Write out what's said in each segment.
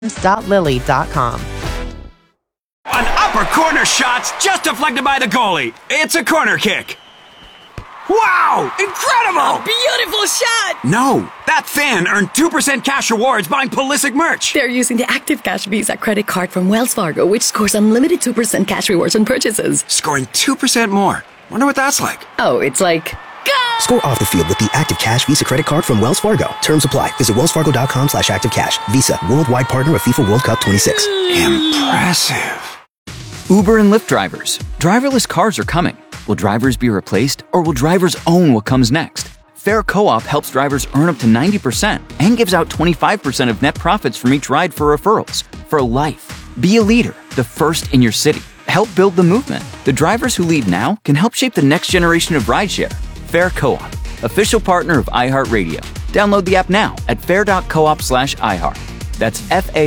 Lily.com. An upper corner shot's just deflected by the goalie. It's a corner kick. Wow! Incredible! Beautiful shot! No, that fan earned 2% cash rewards buying Pulisic merch. They're using the Active Cash Visa credit card from Wells Fargo, which scores unlimited 2% cash rewards on purchases. Scoring 2% more. Wonder what that's like. Oh, it's like... Go! Score off the field with the Active Cash Visa credit card from Wells Fargo. Terms apply. Visit wellsfargo.com/activecash. Visa, worldwide partner of FIFA World Cup 26. Impressive. Uber and Lyft drivers. Driverless cars are coming. Will drivers be replaced, or will drivers own what comes next? Fair Co-op helps drivers earn up to 90% and gives out 25% of net profits from each ride for referrals. For life. Be a leader, the first in your city. Help build the movement. The drivers who lead now can help shape the next generation of rideshare. Fair Co-op, official partner of iHeartRadio. Download the app now at fair.coop/iHeart. That's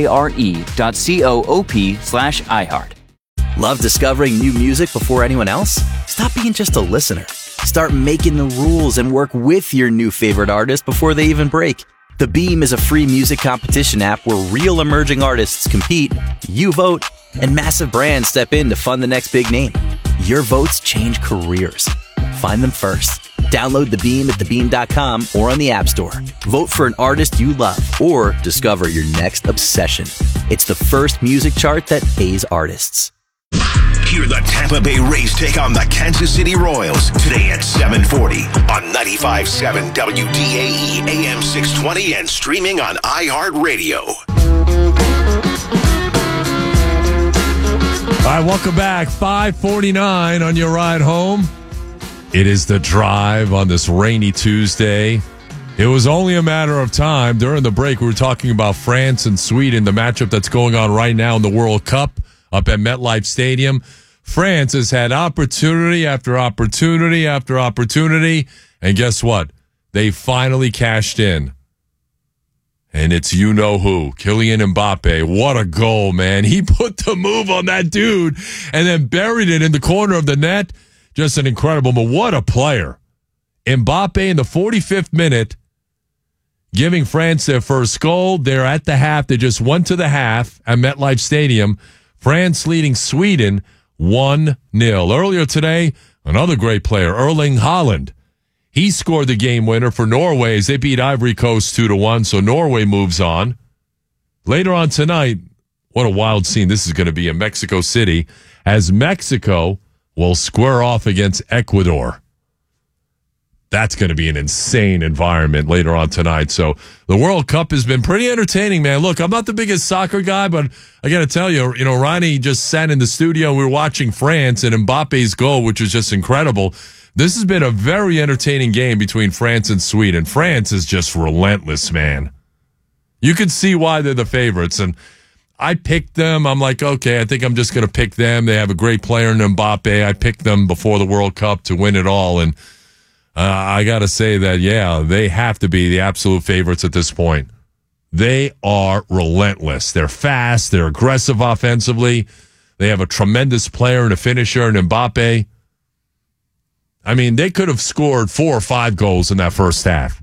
FARE.coop/iHeart. Love discovering new music before anyone else? Stop being just a listener. Start making the rules and work with your new favorite artist before they even break. The Beam is a free music competition app where real emerging artists compete, you vote, and massive brands step in to fund the next big name. Your votes change careers. Find them first. Download The Beam at thebeam.com or on the App Store. Vote for an artist you love or discover your next obsession. It's the first music chart that pays artists. Hear the Tampa Bay Rays take on the Kansas City Royals today at 7:40 on 95.7 WDAE AM 620 and streaming on iHeartRadio. All right, welcome back. 5:49 on your ride home. It is The Drive on this rainy Tuesday. It was only a matter of time. During the break, we were talking about France and Sweden, the matchup that's going on right now in the World Cup up at MetLife Stadium. France has had opportunity after opportunity after opportunity, and guess what? They finally cashed in. And it's you-know-who, Kylian Mbappe. What a goal, man. He put the move on that dude and then buried it in the corner of the net. Just an incredible move. What a player. Mbappe in the 45th minute, giving France their first goal. They're at the half. They just went to the half at MetLife Stadium. France leading Sweden 1-0. Earlier today, another great player, Erling Haaland. He scored the game winner for Norway as they beat Ivory Coast 2-1, so Norway moves on. Later on tonight, what a wild scene this is going to be in Mexico City as Mexico will square off against Ecuador. That's going to be an insane environment later on tonight. So the World Cup has been pretty entertaining, man. Look, I'm not the biggest soccer guy, but I got to tell you, Ronnie just sat in the studio. We were watching France and Mbappe's goal, which was just incredible. This has been a very entertaining game between France and Sweden. France is just relentless, man. You can see why they're the favorites. And I picked them. I'm like, okay, I think I'm just going to pick them. They have a great player in Mbappe. I picked them before the World Cup to win it all. And I got to say that, yeah, they have to be the absolute favorites at this point. They are relentless. They're fast. They're aggressive offensively. They have a tremendous player and a finisher in Mbappe. I mean, they could have scored 4 or 5 goals in that first half.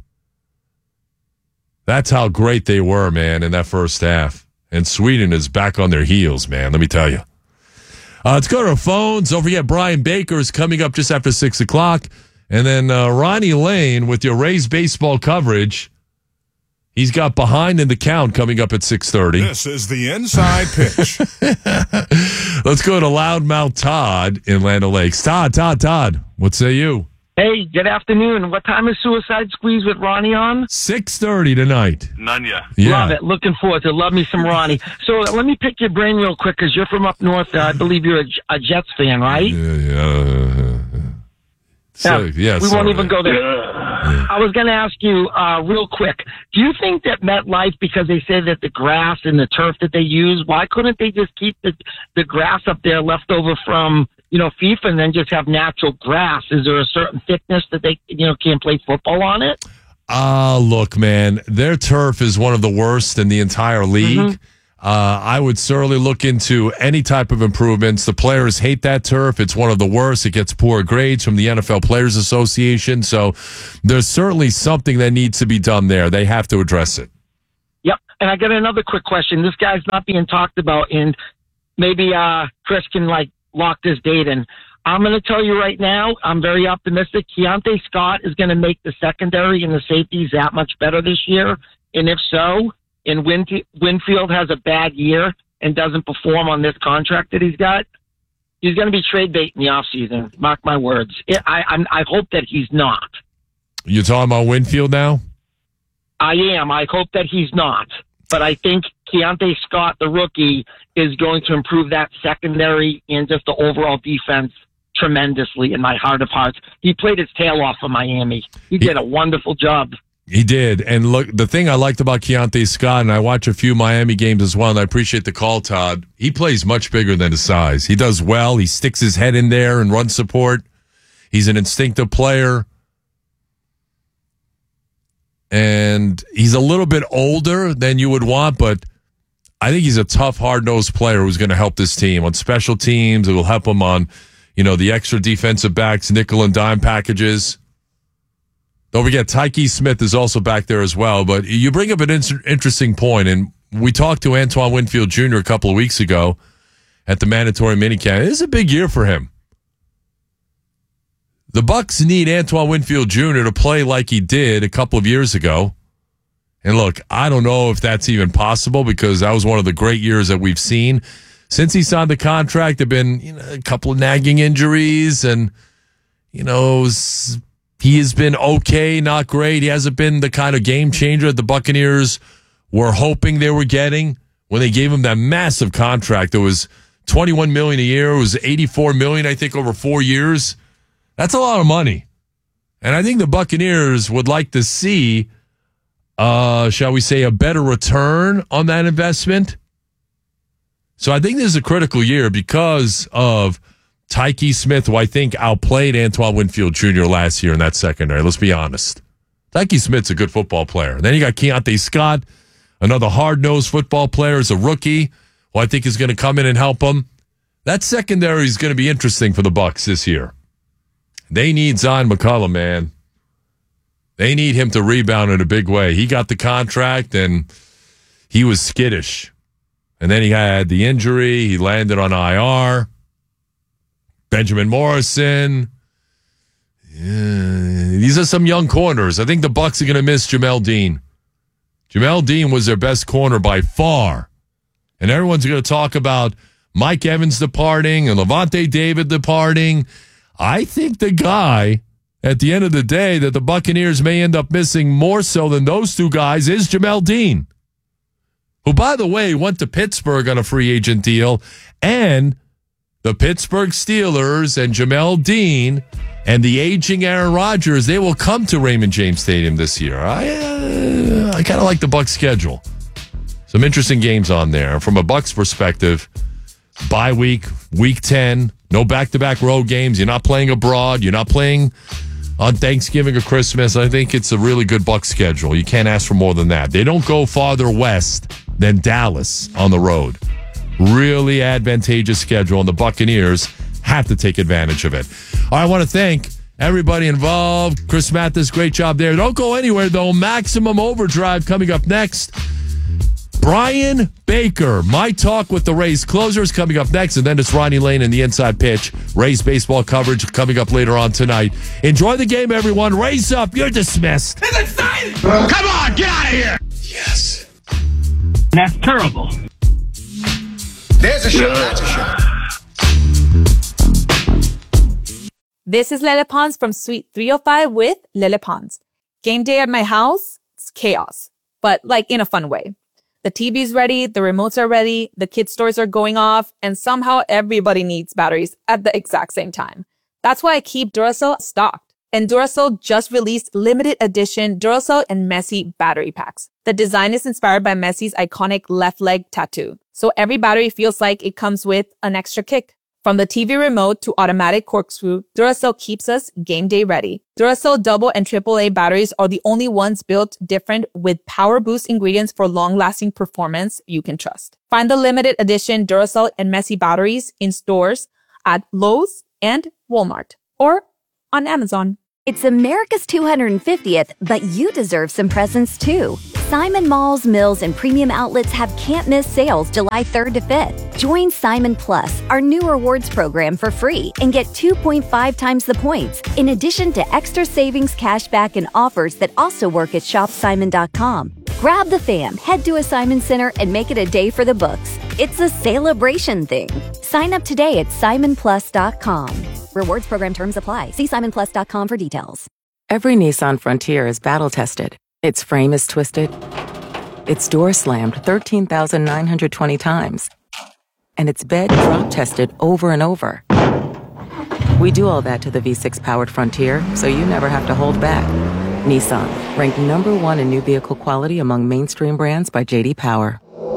That's how great they were, man, in that first half. And Sweden is back on their heels, man, let me tell you. Let's go to our phones. Don't forget, Brian Baker is coming up just after 6 o'clock. And then Ronnie Lane with your Rays baseball coverage. He's got Behind in the Count coming up at 6:30. This is the Inside Pitch. Let's go to Loudmouth Todd in Land O'Lakes. Todd, what say you? Hey, good afternoon. What time is Suicide Squeeze with Ronnie on? 6:30 tonight. None yet. Yeah. Love it. Looking forward to it. Love me some Ronnie. So let me pick your brain real quick because you're from up north. I believe you're a Jets fan, right? Yeah. We won't even go there. Yeah. I was going to ask you real quick. Do you think that MetLife, because they say that the grass and the turf that they use, why couldn't they just keep the grass up there left over from FIFA and then just have natural grass? Is there a certain thickness that they can't play football on it? Look, man, their turf is one of the worst in the entire league. Mm-hmm. I would certainly look into any type of improvements. The players hate that turf. It's one of the worst. It gets poor grades from the NFL Players Association. So there's certainly something that needs to be done there. They have to address it. Yep. And I got another quick question. This guy's not being talked about, and maybe Chris can lock this date in. I'm going to tell you right now, I'm very optimistic. Keontae Scott is going to make the secondary and the safeties that much better this year. And if so, and Winfield has a bad year and doesn't perform on this contract that he's got, he's going to be trade bait in the offseason. Mark my words. I hope that he's not. You're talking about Winfield now? I am. I hope that he's not. But I think Keontae Scott, the rookie, is going to improve that secondary and just the overall defense tremendously in my heart of hearts. He played his tail off for Miami. He did a wonderful job. He did. And look, the thing I liked about Keontae Scott, and I watch a few Miami games as well, and I appreciate the call, Todd, he plays much bigger than his size. He does well. He sticks his head in there and runs support. He's an instinctive player. And he's a little bit older than you would want, but I think he's a tough, hard-nosed player who's going to help this team on special teams. It will help him on, the extra defensive backs, nickel and dime packages. Don't forget, Tyke Smith is also back there as well. But you bring up an interesting point, and we talked to Antoine Winfield Jr. a couple of weeks ago at the mandatory minicamp. This is a big year for him. The Bucs need Antoine Winfield Jr. to play like he did a couple of years ago. And look, I don't know if that's even possible because that was one of the great years that we've seen. Since he signed the contract, there have been a couple of nagging injuries, and he has been okay, not great. He hasn't been the kind of game changer that the Buccaneers were hoping they were getting when they gave him that massive contract. It was $21 million a year. It was $84 million, I think, over 4 years. That's a lot of money. And I think the Buccaneers would like to see, shall we say, a better return on that investment. So I think this is a critical year because of Tyke Smith, who I think outplayed Antoine Winfield Jr. last year in that secondary. Let's be honest. Tyke Smith's a good football player. Then you got Keontae Scott, another hard-nosed football player, is a rookie, who I think is going to come in and help him. That secondary is going to be interesting for the Bucs this year. They need Zion McCollum, man. They need him to rebound in a big way. He got the contract, and he was skittish. And then he had the injury. He landed on IR. Benjamin Morrison. Yeah, these are some young corners. I think the Bucs are going to miss Jamel Dean. Jamel Dean was their best corner by far. And everyone's going to talk about Mike Evans departing and Levante David departing. I think the guy, at the end of the day, that the Buccaneers may end up missing more so than those two guys is Jamel Dean, who, by the way, went to Pittsburgh on a free agent deal, and the Pittsburgh Steelers and Jamel Dean and the aging Aaron Rodgers, they will come to Raymond James Stadium this year. I kind of like the Bucs schedule. Some interesting games on there. From a Bucs perspective, bye week, week 10, no back-to-back road games. You're not playing abroad. You're not playing on Thanksgiving or Christmas. I think it's a really good Bucs schedule. You can't ask for more than that. They don't go farther west than Dallas on the road. Really advantageous schedule, and the Buccaneers have to take advantage of it. All right, I want to thank everybody involved. Chris Mathis, great job there. Don't go anywhere, though. Maximum Overdrive coming up next. Brian Baker, my talk with the Rays closers coming up next, and then it's Ronnie Lane and the Inside Pitch. Rays baseball coverage coming up later on tonight. Enjoy the game, everyone. Rays up. You're dismissed. It's exciting! Come on, get out of here! Yes. That's terrible. There's a shot. That's a shot. This is Lele Pons from Suite 305 with Lele Pons. Game day at my house, it's chaos, but like in a fun way. The TV's ready, the remotes are ready, the kids' toys are going off, and somehow everybody needs batteries at the exact same time. That's why I keep Duracell stocked. And Duracell just released limited edition Duracell and Messi battery packs. The design is inspired by Messi's iconic left leg tattoo, so every battery feels like it comes with an extra kick. From the TV remote to automatic corkscrew, Duracell keeps us game day ready. Duracell double and AAA batteries are the only ones built different with power boost ingredients for long-lasting performance you can trust. Find the limited edition Duracell and Messi batteries in stores at Lowe's and Walmart or on Amazon. It's America's 250th, but you deserve some presents too. Simon Malls, Mills, and Premium Outlets have can't-miss sales July 3rd to 5th. Join Simon Plus, our new rewards program, for free and get 2.5 times the points, in addition to extra savings, cashback, and offers that also work at shopsimon.com. Grab the fam, head to a Simon Center, and make it a day for the books. It's a celebration thing. Sign up today at simonplus.com. Rewards program terms apply. See simonplus.com for details. Every Nissan Frontier is battle-tested. Its frame is twisted. Its door slammed 13,920 times. And its bed drop-tested over and over. We do all that to the V6-powered Frontier, so you never have to hold back. Nissan, ranked #1 in new vehicle quality among mainstream brands by J.D. Power.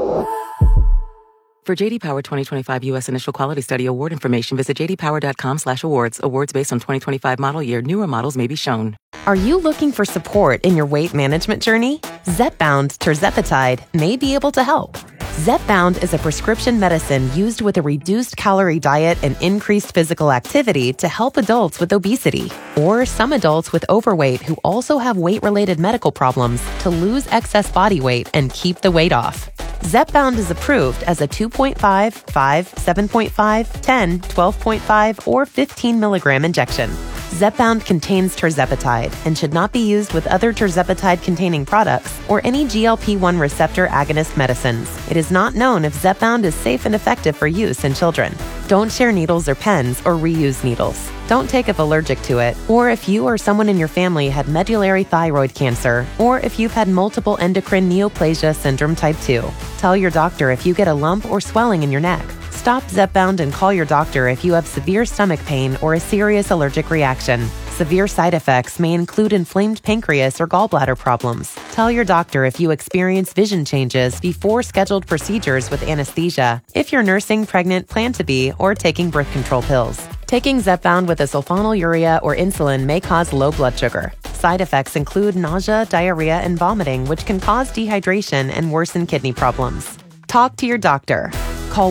For J.D. Power 2025 U.S. Initial Quality Study award information, visit jdpower.com/awards. Awards based on 2025 model year. Newer models may be shown. Are you looking for support in your weight management journey? Zepbound tirzepatide may be able to help. Zepbound is a prescription medicine used with a reduced calorie diet and increased physical activity to help adults with obesity, or some adults with overweight who also have weight-related medical problems to lose excess body weight and keep the weight off. Zepbound is approved as a 2.5, 5, 7.5, 10, 12.5, or 15 milligram injection. Zepbound contains tirzepatide and should not be used with other tirzepatide-containing products or any GLP-1 receptor agonist medicines. It is not known if Zepbound is safe and effective for use in children. Don't share needles or pens or reuse needles. Don't take if allergic to it, or if you or someone in your family had medullary thyroid cancer, or if you've had multiple endocrine neoplasia syndrome type 2. Tell your doctor if you get a lump or swelling in your neck. Stop Zepbound and call your doctor if you have severe stomach pain or a serious allergic reaction. Severe side effects may include inflamed pancreas or gallbladder problems. Tell your doctor if you experience vision changes before scheduled procedures with anesthesia, if you're nursing, pregnant, plan to be, or taking birth control pills. Taking Zepbound with a sulfonylurea or insulin may cause low blood sugar. Side effects include nausea, diarrhea, and vomiting, which can cause dehydration and worsen kidney problems. Talk to your doctor. Call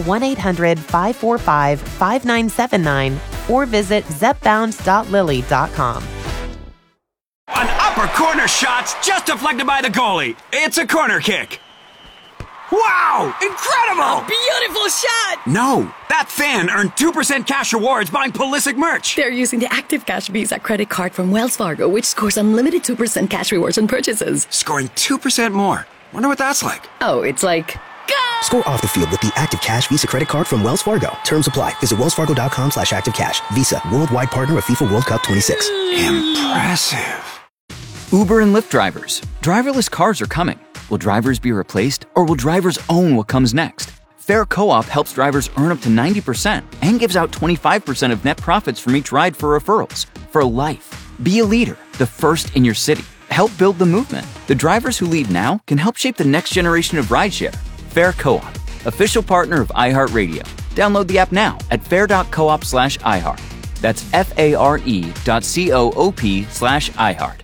1-800-545-5979 or visit zepbound.lily.com. An upper corner shot's just deflected by the goalie. It's a corner kick. Wow! Incredible! A beautiful shot! No, that fan earned 2% cash rewards buying Pulisic merch. They're using the Active Cash Visa credit card from Wells Fargo, which scores unlimited 2% cash rewards on purchases. Scoring 2% more. Wonder what that's like. Oh, it's like... Score off the field with the Active Cash Visa credit card from Wells Fargo. Terms apply. Visit wellsfargo.com/activecash. Visa, worldwide partner of FIFA World Cup 26. Impressive. Uber and Lyft drivers. Driverless cars are coming. Will drivers be replaced, or will drivers own what comes next? Fair Co-op helps drivers earn up to 90% and gives out 25% of net profits from each ride for referrals. For life. Be a leader, the first in your city. Help build the movement. The drivers who lead now can help shape the next generation of rideshare. Fair Co-op, official partner of iHeartRadio. Download the app now at fair.coop/iHeart. That's FARE.coop/iHeart.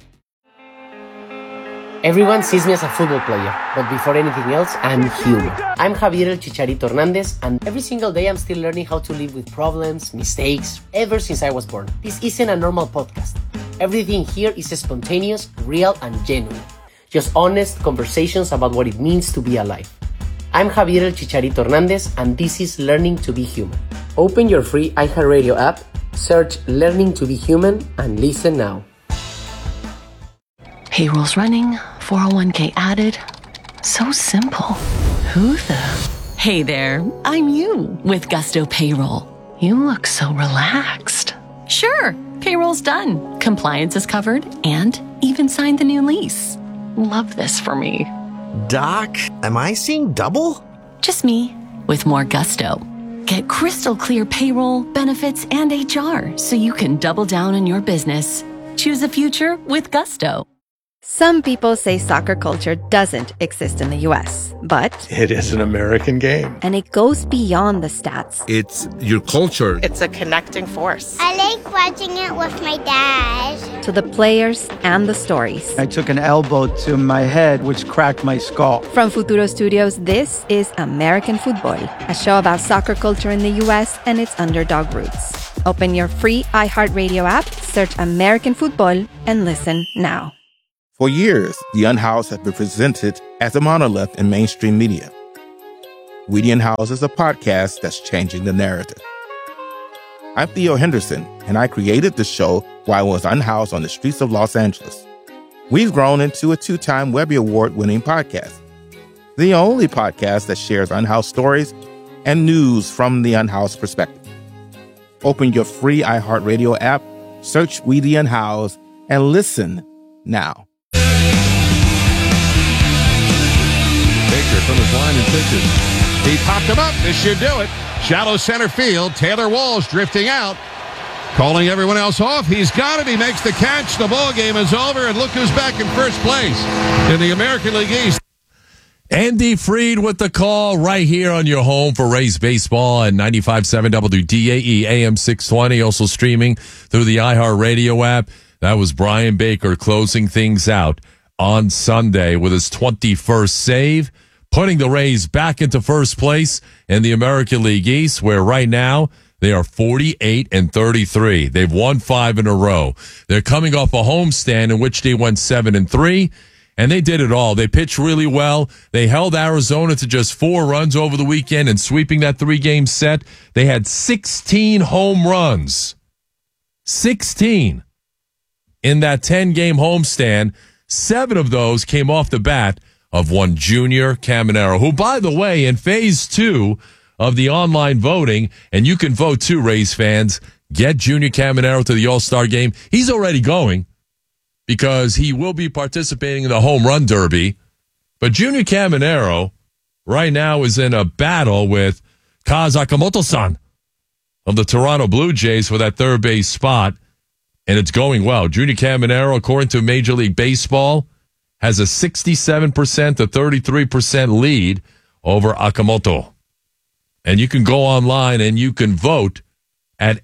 Everyone sees me as a football player, but before anything else, I'm human. I'm Javier El Chicharito Hernandez, and every single day I'm still learning how to live with problems, mistakes, ever since I was born. This isn't a normal podcast. Everything here is spontaneous, real, and genuine. Just honest conversations about what it means to be alive. I'm Javier El Chicharito Hernandez, and this is Learning to be Human. Open your free iHeartRadio app, search Learning to be Human, and listen now. Payroll's running, 401k added. So simple. Who the... Hey there, I'm you with Gusto Payroll. You look so relaxed. Sure, payroll's done. Compliance is covered, and even signed the new lease. Love this for me. Doc, am I seeing double? Just me, with more gusto. Get crystal clear payroll, benefits, and HR so you can double down on your business. Choose a future with Gusto. Some people say soccer culture doesn't exist in the U.S., but... It is an American game. And it goes beyond the stats. It's your culture. It's a connecting force. I like watching it with my dad. To the players and the stories. I took an elbow to my head, which cracked my skull. From Futuro Studios, this is American Football, a show about soccer culture in the U.S. and its underdog roots. Open your free iHeartRadio app, search American Football, and listen now. For years, The Unhoused has been presented as a monolith in mainstream media. We the Unhoused is a podcast that's changing the narrative. I'm Theo Henderson, and I created the show while I was unhoused on the streets of Los Angeles. We've grown into a 2-time Webby Award-winning podcast, the only podcast that shares unhoused stories and news from the unhoused perspective. Open your free iHeartRadio app, search We the Unhoused, and listen now. Baker from his line and pitches. He popped him up. This should do it. Shallow center field. Taylor Walls drifting out. Calling everyone else off. He's got it. He makes the catch. The ball game is over. And look who's back in first place in the American League East. Andy Freed with the call right here on your home for Rays baseball at 95.7 WDAE AM 620. Also streaming through the iHeartRadio app. That was Brian Baker closing things out on Sunday with his 21st save, putting the Rays back into first place in the American League East, where right now they are 48-33. They've won 5 in a row. They're coming off a homestand in which they went 7-3. And they did it all. They pitched really well. They held Arizona to just 4 runs over the weekend and sweeping that 3-game set. They had 16 home runs. 16 in that 10-game homestand. 7 of those came off the bat of one Junior Caminero, who, by the way, in phase 2 of the online voting, and you can vote too, Rays fans, get Junior Caminero to the All-Star game. He's already going, because he will be participating in the home run derby. But Junior Caminero right now is in a battle with Kaz Akamoto-san of the Toronto Blue Jays for that third base spot, and it's going well. Junior Caminero, according to Major League Baseball, has a 67% to 33% lead over Akamoto. And you can go online and you can vote at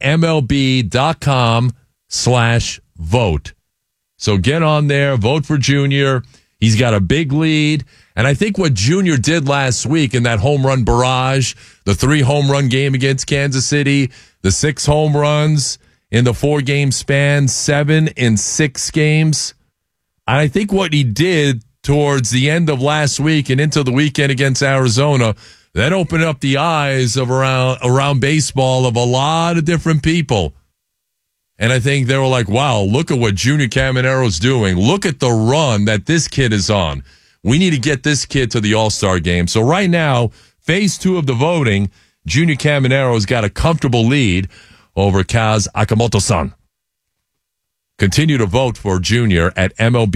MLB.com/vote. So get on there, vote for Junior. He's got a big lead. And I think what Junior did last week in that home run barrage, the 3 home run game against Kansas City, the 6 home runs in the 4-game span, 7 in 6 games. I think what he did towards the end of last week and into the weekend against Arizona, that opened up the eyes of around baseball of a lot of different people. And I think they were like, wow, look at what Junior Caminero's doing. Look at the run that this kid is on. We need to get this kid to the All-Star game. So right now, phase 2 of the voting, Junior Caminero's got a comfortable lead over Kaz Akamoto-san. Continue to vote for Junior at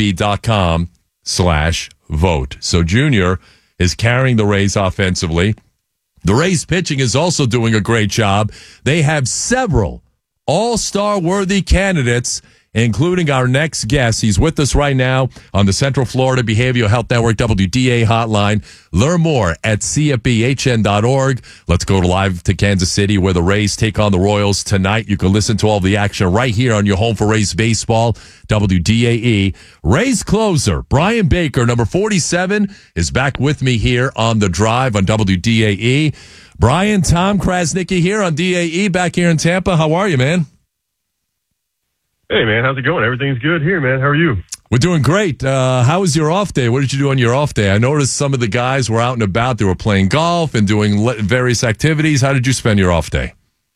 MLB.com/vote. So Junior is carrying the Rays offensively. The Rays pitching is also doing a great job. They have several all-star worthy candidates, including our next guest. He's with us right now on the Central Florida Behavioral Health Network WDA hotline. Learn more at CFBHN.org. Let's go live to Kansas City, where the Rays take on the Royals tonight. You can listen to all the action right here on your home for Rays baseball, WDAE. Rays closer Brian Baker, number 47, is back with me here on The Drive on WDAE. Brian, Tom Krasnicki here on DAE, back here in Tampa. How are you, man? Hey, man. How's it going? Everything's good here, man. How are you? We're doing great. How was your off day? What did you do on your off day? I noticed some of the guys were out and about. They were playing golf and doing various activities. How did you spend your off day?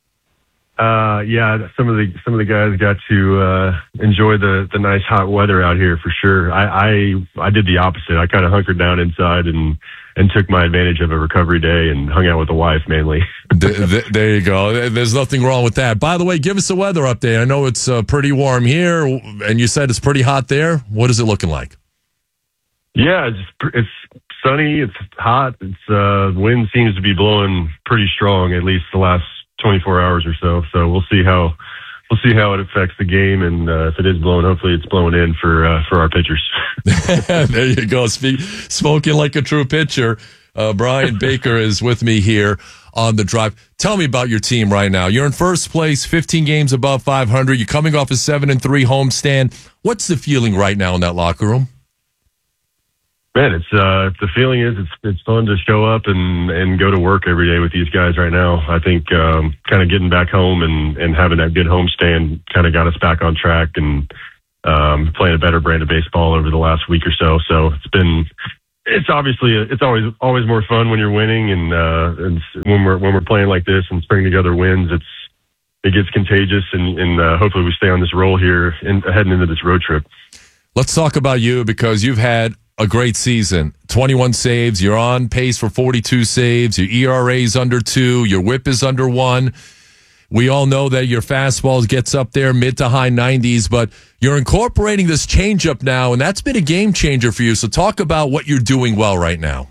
Yeah, some of the guys got to enjoy the nice hot weather out here for sure. I did the opposite. I kind of hunkered down inside and took my advantage of a recovery day and hung out with the wife mainly. There you go. There's nothing wrong with that. By the way, give us a weather update. I know it's pretty warm here, and you said it's pretty hot there. What is it looking like? Yeah, it's sunny. It's hot. It's wind seems to be blowing pretty strong, at least the last 24 hours or so. So we'll see how it affects the game, and if it is blowing, hopefully it's blowing in for our pitchers. There you go. Smoking like a true pitcher. Brian Baker is with me here on The Drive. Tell me about your team right now. You're in first place, 15 games above 500. You're coming off a 7-3 homestand. What's the feeling right now in that locker room? Man, it's the feeling is it's fun to show up and go to work every day with these guys right now. I think kind of getting back home and having that good homestand kind of got us back on track and playing a better brand of baseball over the last week or so. So it's always more fun when you're winning and when we're playing like this and stringing together wins. It gets contagious and hopefully we stay on this roll here and heading into this road trip. Let's talk about you because you've had a great season. 21 saves. You're on pace for 42 saves. Your ERA is under 2. Your whip is under 1. We all know that your fastball gets up there mid to high 90s, but you're incorporating this changeup now, and that's been a game changer for you. So talk about what you're doing well right now.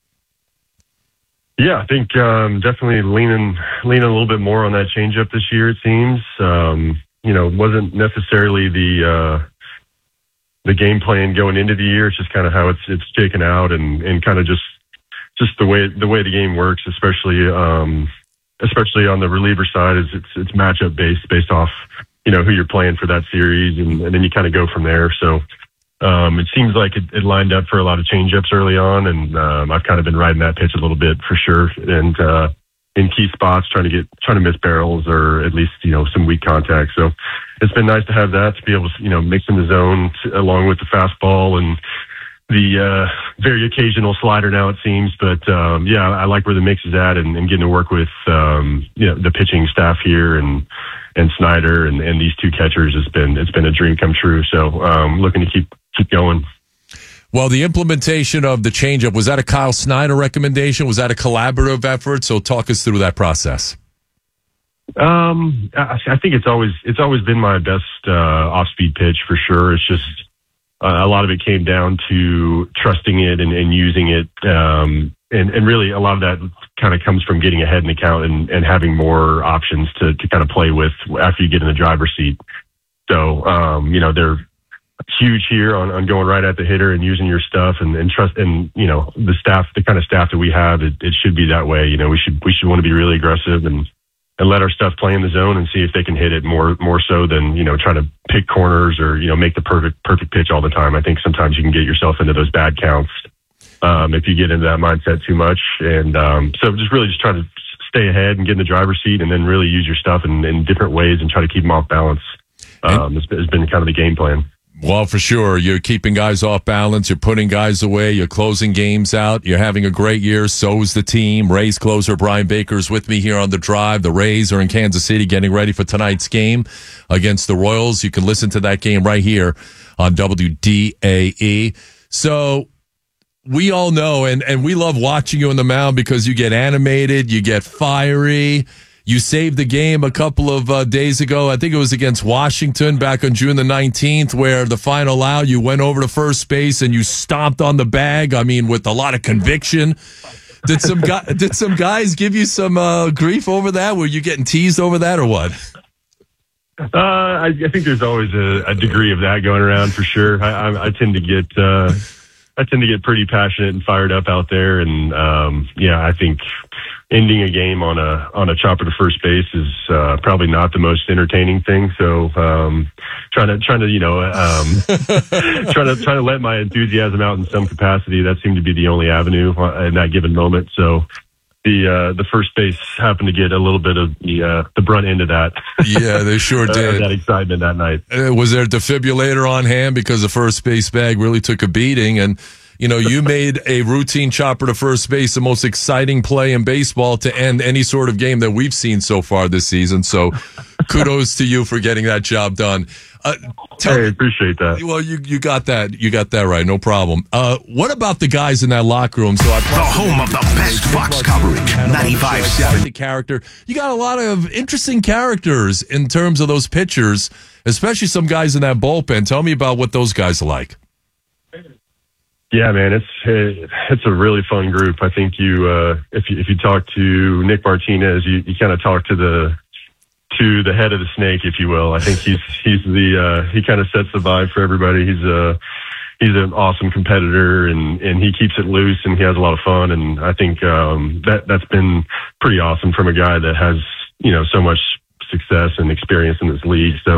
Yeah, I think definitely leaning a little bit more on that changeup this year, it seems. Wasn't necessarily the game plan going into the year. It's just kind of how it's shaken out and kind of just the way the game works, especially on the reliever side, is it's matchup based off who you're playing for that series, and then you kind of go from there. So it seems like it lined up for a lot of changeups early on, and I've kind of been riding that pitch a little bit for sure, and in key spots trying to miss barrels or at least some weak contact. So it's been nice to have that, to be able to mix in the zone along with the fastball and the very occasional slider now, it seems. But I like where the mix is at and getting to work with the pitching staff here and Snyder and these two catchers it's been a dream come true. So looking to keep going. Well, the implementation of the changeup, was that a Kyle Snyder recommendation? Was that a collaborative effort? So talk us through that process. I think it's always been my best off-speed pitch for sure. It's just a lot of it came down to trusting it and using it, and really a lot of that kind of comes from getting ahead in the count and having more options to kind of play with after you get in the driver's seat. So they're huge here on going right at the hitter and using your stuff and trust, and the kind of staff that we have, it should be that way. We should want to be really aggressive and let our stuff play in the zone and see if they can hit it more so than trying to pick corners or make the perfect pitch all the time. I think sometimes you can get yourself into those bad counts if you get into that mindset too much. And so just trying to stay ahead and get in the driver's seat and then really use your stuff in different ways and try to keep them off balance. Has been kind of the game plan. Well, for sure. You're keeping guys off balance. You're putting guys away. You're closing games out. You're having a great year. So is the team. Rays closer Brian Baker's with me here on The Drive. The Rays are in Kansas City getting ready for tonight's game against the Royals. You can listen to that game right here on WDAE. So we all know, and we love watching you on the mound because you get animated, you get fiery. You saved the game a couple of days ago. I think it was against Washington back on June the 19th, where the final out, you went over to first base and you stomped on the bag. I mean, with a lot of conviction. Did some guys give you some grief over that? Were you getting teased over that or what? I think there's always a degree of that going around for sure. I tend to get pretty passionate and fired up out there, and I think ending a game on a chopper to first base is probably not the most entertaining thing. So trying to let my enthusiasm out in some capacity. That seemed to be the only avenue in that given moment. So the first base happened to get a little bit of the brunt end of that. Yeah, they sure did. That excitement that night. Was there a defibrillator on hand because the first base bag really took a beating? And you made a routine chopper to first base the most exciting play in baseball to end any sort of game that we've seen so far this season. So kudos to you for getting that job done. I appreciate that. Well, you got that. You got that right. No problem. What about the guys in that locker room? So the home of the best Fox coverage, 95.7. Character. You got a lot of interesting characters in terms of those pitchers, especially some guys in that bullpen. Tell me about what those guys are like. Yeah, man, it's a really fun group. I think if you talk to Nick Martinez, you kind of talk to the head of the snake, if you will. I think he kind of sets the vibe for everybody. He's an awesome competitor and he keeps it loose and he has a lot of fun. And I think that's been pretty awesome from a guy that has so much success and experience in this league. So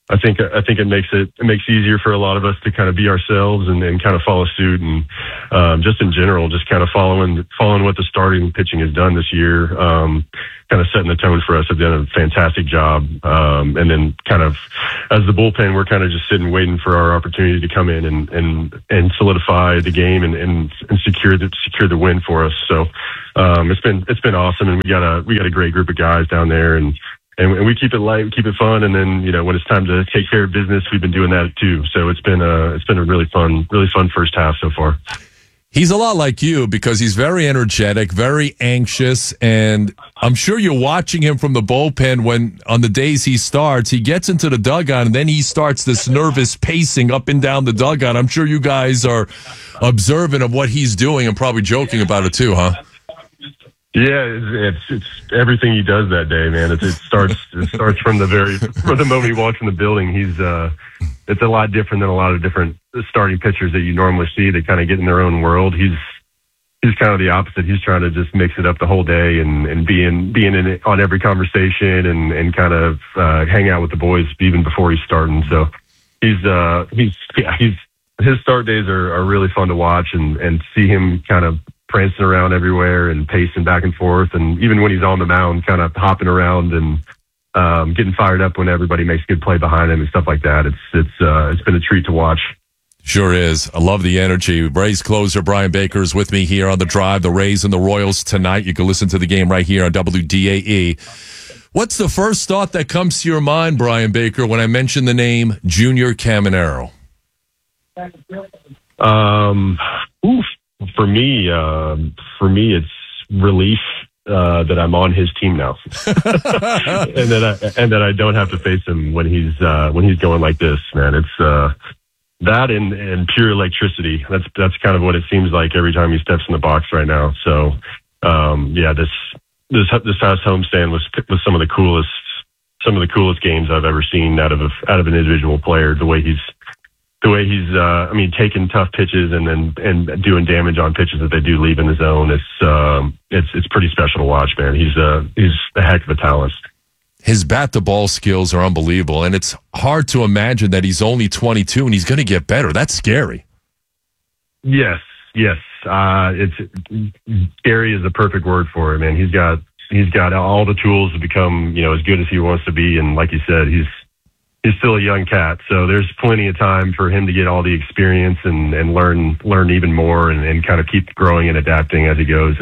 I think it makes it easier for a lot of us to kind of be ourselves and kind of follow suit, and just in general, just kind of following what the starting pitching has done this year, kind of setting the tone for us. Have done a fantastic job, and then kind of as the bullpen, we're kind of just sitting waiting for our opportunity to come in and solidify the game and secure the win for us. So it's been awesome, and we got a great group of guys down there, and we keep it light, we keep it fun, and then when it's time to take care of business, we've been doing that too. So it's been a really fun first half so far. He's a lot like you because he's very energetic, very anxious, and I'm sure you're watching him from the bullpen when on the days he starts, he gets into the dugout and then he starts this nervous pacing up and down the dugout. I'm sure you guys are observant of what he's doing and probably joking about it too, huh? Yeah, it's everything he does that day, man. It starts from the moment he walks in the building. It's a lot different than a lot of different starting pitchers that you normally see. They kind of get in their own world. He's kind of the opposite. He's trying to just mix it up the whole day and being in it on every conversation and kind of hang out with the boys even before he's starting. So his start days are really fun to watch and see him kind of prancing around everywhere and pacing back and forth, and even when he's on the mound, kind of hopping around and getting fired up when everybody makes a good play behind him and stuff like that. It's been a treat to watch. Sure is. I love the energy. Rays closer Brian Baker is with me here on The Drive. The Rays and the Royals tonight. You can listen to the game right here on WDAE. What's the first thought that comes to your mind, Brian Baker, when I mention the name Junior Caminero? For me, it's relief that I'm on his team now, and that I don't have to face him when he's going like this. Man, it's that and pure electricity. That's kind of what it seems like every time he steps in the box right now. So, this past homestand was some of the coolest games I've ever seen out of an individual player. The way he's taking tough pitches and doing damage on pitches that they do leave in the zone. It's pretty special to watch, man. He's a heck of a talent. His bat-to-ball skills are unbelievable, and it's hard to imagine that he's only 22 and he's going to get better. That's scary. Yes. It's scary is the perfect word for it, man. He's got all the tools to become, as good as he wants to be, and like you said, he's still a young cat, so there's plenty of time for him to get all the experience and learn even more and kind of keep growing and adapting as he goes.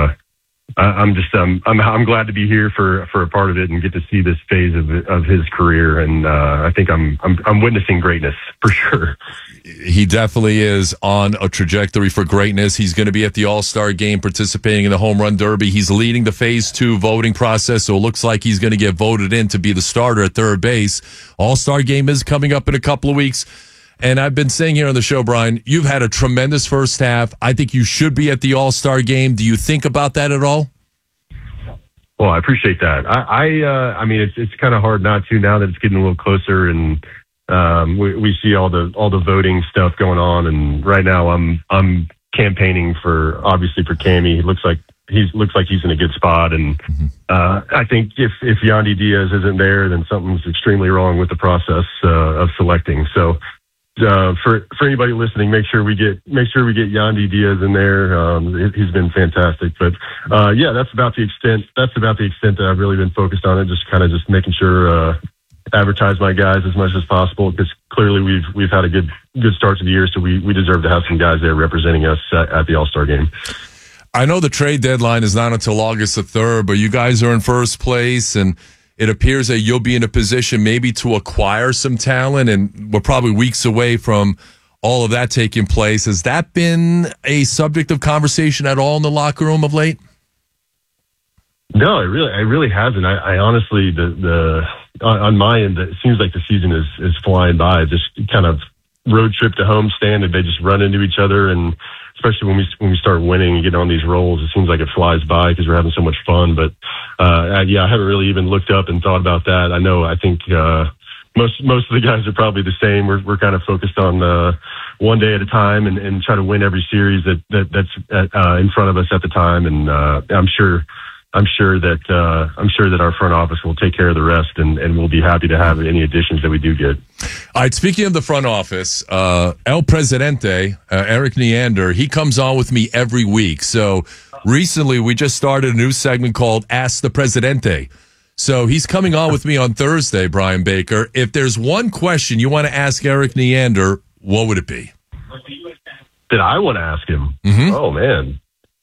I'm glad to be here for a part of it and get to see this phase of his career, and I think I'm witnessing greatness for sure. He definitely is on a trajectory for greatness. He's going to be at the All-Star game participating in the Home Run Derby. He's leading the Phase 2 voting process, so it looks like he's going to get voted in to be the starter at third base. All-Star game is coming up in a couple of weeks. And I've been saying here on the show, Brian, you've had a tremendous first half. I think you should be at the All-Star game. Do you think about that at all? Well, I appreciate that. I mean, it's kind of hard not to now that it's getting a little closer, and we see all the voting stuff going on. And right now, I'm campaigning obviously for Cammy. He looks like he's in a good spot, and I think if Yandy Diaz isn't there, then something's extremely wrong with the process of selecting. So. For anybody listening, make sure we get Yandy Diaz in there. He's been fantastic, but that's about the extent that I've really been focused on it. Just making sure advertise my guys as much as possible, because clearly we've had a good start to the year, so we deserve to have some guys there representing us at the All-Star game. I know the trade deadline is not until August the 3rd, but you guys are in first place, and it appears that you'll be in a position maybe to acquire some talent, and we're probably weeks away from all of that taking place. Has that been a subject of conversation at all in the locker room of late? No, it really hasn't. I honestly, on my end, it seems like the season is flying by. Just kind of road trip to homestand, and they just run into each other, and especially when we start winning and getting on these rolls, it seems like it flies by because we're having so much fun. But I haven't really even looked up and thought about that. I think most of the guys are probably the same. We're kind of focused on one day at a time and try to win every series that's in front of us at the time. And I'm sure I'm sure that our front office will take care of the rest, and we'll be happy to have any additions that we do get. All right, speaking of the front office, El Presidente, Eric Neander, he comes on with me every week. So recently we just started a new segment called Ask the Presidente. So he's coming on with me on Thursday, Brian Baker. If there's one question you want to ask Eric Neander, what would it be? That I want to ask him? Mm-hmm. Oh, man.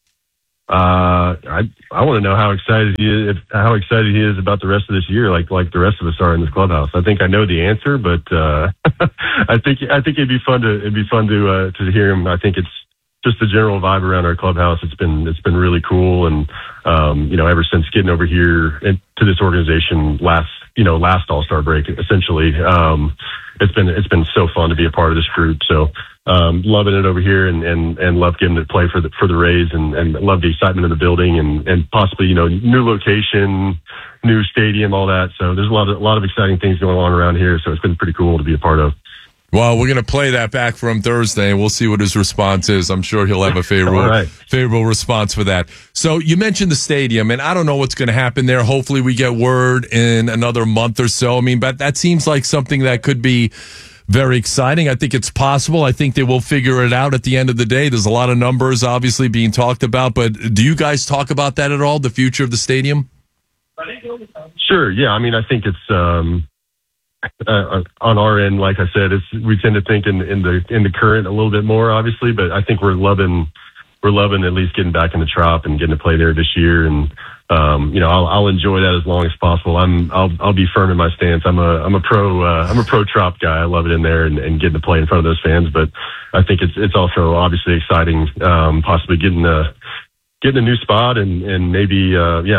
I want to know how excited he is about the rest of this year, like the rest of us are in this clubhouse. I think I know the answer, but I think it'd be fun to hear him. I think it's just the general vibe around our clubhouse. It's been really cool, and ever since getting over here to this organization last All-Star break, essentially, it's been so fun to be a part of this group. So. Loving it over here and love getting to play for the Rays and love the excitement in the building and possibly, new location, new stadium, all that. So there's a lot of exciting things going on around here. So it's been pretty cool to be a part of. Well, we're going to play that back from Thursday, and we'll see what his response is. I'm sure he'll have a favorable response for that. So you mentioned the stadium, and I don't know what's going to happen there. Hopefully we get word in another month or so. I mean, but that seems like something that could be very exciting. I think it's possible. I think they will figure it out at the end of the day. There's a lot of numbers obviously being talked about, but do you guys talk about that at all, the future of the stadium? Sure. Yeah. I mean, I think it's on our end, like I said, we tend to think in the current a little bit more, obviously, but I think we're loving at least getting back in the Trop and getting to play there this year. And I'll enjoy that as long as possible. I'll be firm in my stance. I'm a pro Trop guy. I love it in there and getting to play in front of those fans. But I think it's also obviously exciting, possibly getting a new spot and maybe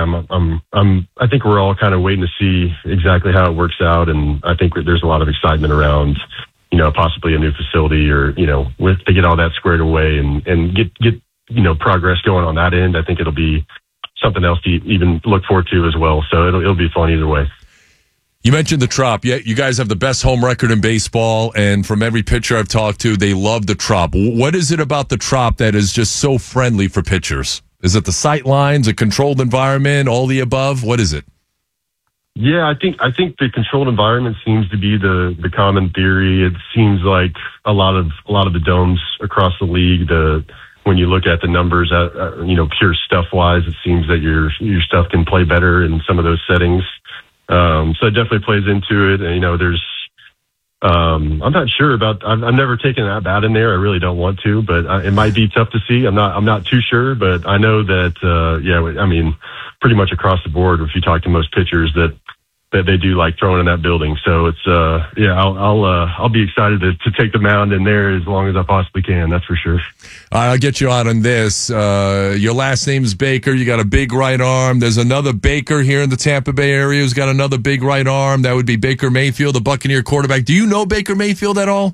I think we're all kind of waiting to see exactly how it works out. And I think there's a lot of excitement around, possibly a new facility or, to get all that squared away and get progress going on that end. I think it'll be something else to even look forward to as well. So it'll be fun either way. You mentioned the Trop. Yeah, you guys have the best home record in baseball, and from every pitcher I've talked to, they love the Trop. What is it about the Trop that is just so friendly for pitchers? Is it the sight lines, a controlled environment, all the above? What is it? Yeah, I think the controlled environment seems to be the common theory. It seems like a lot of the domes across the league, when you look at the numbers, pure stuff wise, it seems that your stuff can play better in some of those settings. So it definitely plays into it. And, there's, I'm not sure about, I've never taken that bat in there. I really don't want to, but it might be tough to see. I'm not too sure, but I know that, pretty much across the board, if you talk to most pitchers that they do like throwing in that building. So it's, I'll be excited to take the mound in there as long as I possibly can. That's for sure. I'll get you out on this. Your last name's Baker. You got a big right arm. There's another Baker here in the Tampa Bay area who's got another big right arm. That would be Baker Mayfield, the Buccaneer quarterback. Do you know Baker Mayfield at all?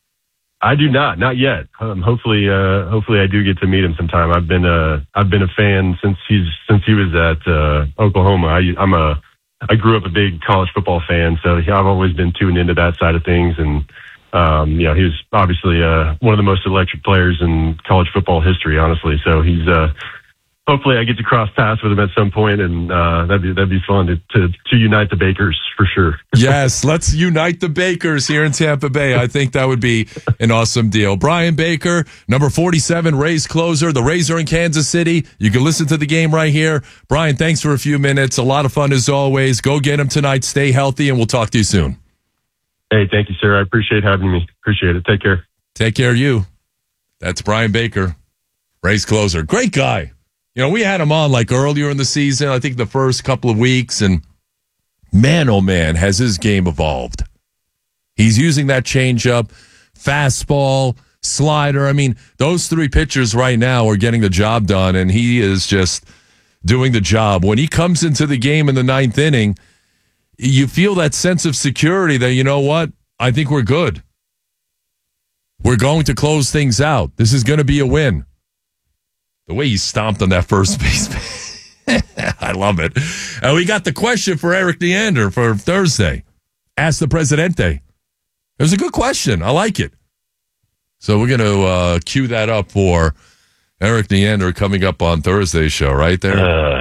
I do not yet. Hopefully I do get to meet him sometime. I've been a fan since he was at Oklahoma. I grew up a big college football fan, so I've always been tuned into that side of things. And, he was obviously one of the most electric players in college football history, honestly. So he's hopefully I get to cross paths with him at some point, and that'd be fun to unite the Bakers for sure. Yes, let's unite the Bakers here in Tampa Bay. I think that would be an awesome deal. Brian Baker, number 47, Rays closer. The Rays are in Kansas City. You can listen to the game right here. Brian, thanks for a few minutes. A lot of fun as always. Go get him tonight. Stay healthy, and we'll talk to you soon. Hey, thank you, sir. I appreciate having me. Appreciate it. Take care. Take care of you. That's Brian Baker, Rays closer. Great guy. We had him on like earlier in the season, I think the first couple of weeks, and man, oh man, has his game evolved. He's using that changeup, fastball, slider. I mean, those three pitchers right now are getting the job done, and he is just doing the job. When he comes into the game in the ninth inning, you feel that sense of security that, you know what, I think we're good. We're going to close things out. This is going to be a win. The way he stomped on that first base, I love it. And we got the question for Eric Neander for Thursday. Ask the Presidente. It was a good question. I like it. So we're going to cue that up for Eric Neander coming up on Thursday's show, right there.